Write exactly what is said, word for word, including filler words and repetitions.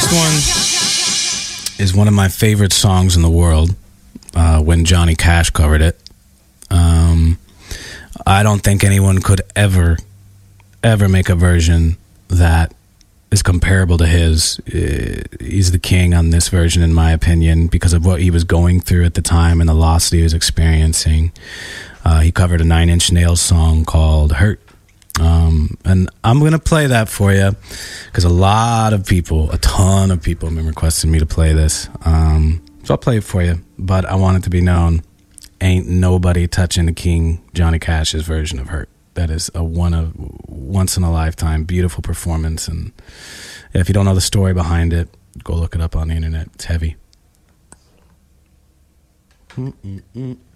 next one is one of my favorite songs in the world. Uh, when Johnny Cash covered it, um, I don't think anyone could ever, ever make a version that is comparable to his. Uh, he's the king on this version, in my opinion, because of what he was going through at the time and the loss that he was experiencing. Uh, he covered a Nine Inch Nails song called "Hurt." Um, and I'm going to play that for you because a lot of people, a ton of people have been requesting me to play this. Um, so I'll play it for you, but I want it to be known, ain't nobody touching the King Johnny Cash's version of "Hurt." That is a one of once in a lifetime, beautiful performance. And if you don't know the story behind it, go look it up on the internet. It's heavy. Mm-mm-mm.